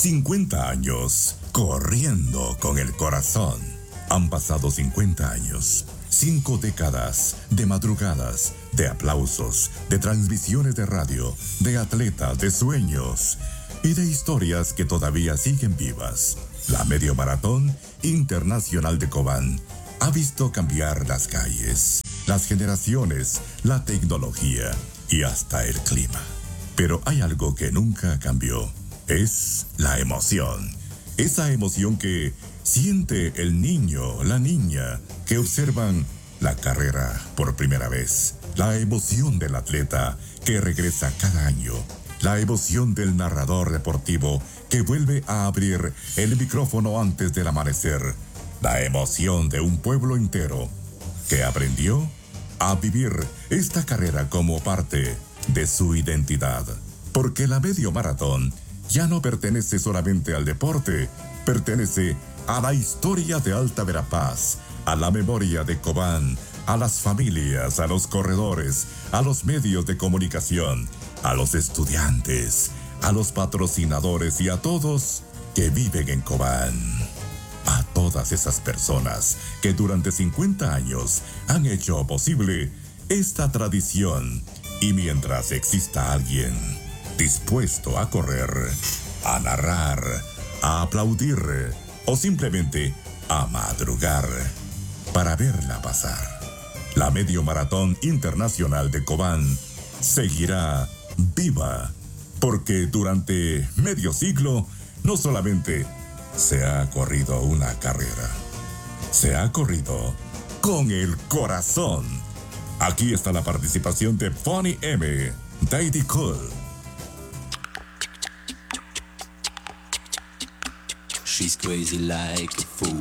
50 años corriendo con el corazón. Han pasado 50 años, 5 décadas de madrugadas, de aplausos, de transmisiones de radio, de atletas, de sueños y de historias que todavía siguen vivas. La Medio Maratón Internacional de Cobán ha visto cambiar las calles, las generaciones, la tecnología y hasta el clima. Pero hay algo que nunca cambió. Es la emoción. Esa emoción que siente el niño, la niña, que observan la carrera por primera vez. La emoción del atleta que regresa cada año. La emoción del narrador deportivo que vuelve a abrir el micrófono antes del amanecer. La emoción de un pueblo entero que aprendió a vivir esta carrera como parte de su identidad. Porque la Medio Maratón ya no pertenece solamente al deporte, pertenece a la historia de Alta Verapaz, a la memoria de Cobán, a las familias, a los corredores, a los medios de comunicación, a los estudiantes, a los patrocinadores y a todos que viven en Cobán. A todas esas personas que durante 50 años han hecho posible esta tradición. Y mientras exista alguien dispuesto a correr, a narrar, a aplaudir o simplemente a madrugar para verla pasar, la Medio Maratón Internacional de Cobán seguirá viva, porque durante medio siglo no solamente se ha corrido una carrera, se ha corrido con el corazón. Aquí está la participación de Bonnie M. Daddy Cool. She's crazy like a fool.